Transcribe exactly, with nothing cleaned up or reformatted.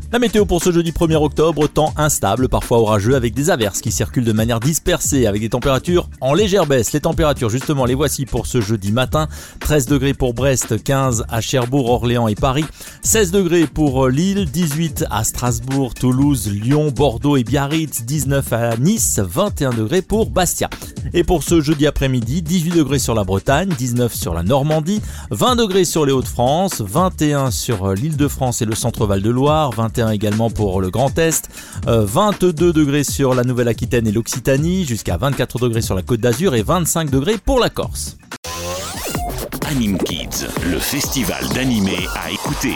La météo pour ce jeudi premier octobre, temps instable, parfois orageux avec des averses qui circulent de manière dispersée avec des températures en légère baisse. Les températures justement les voici pour ce jeudi matin. treize degrés pour Brest, quinze à Cherbourg, Orléans et Paris. seize degrés pour Lille, dix-huit à Strasbourg, Toulouse, Lyon, Bordeaux et Biarritz, dix-neuf à Nice, vingt et un degrés pour Bastia. Et pour ce jeudi après-midi, dix-huit degrés sur la Bretagne, dix-neuf sur la Normandie, vingt degrés sur les Hauts-de-France, vingt et un sur l'Île-de-France et le centre-Val de Loire, vingt et un également pour le Grand Est, euh, vingt-deux degrés sur la Nouvelle-Aquitaine et l'Occitanie, jusqu'à vingt-quatre degrés sur la Côte d'Azur et vingt-cinq degrés pour la Corse. Anime Kids, le festival d'animé à écouter.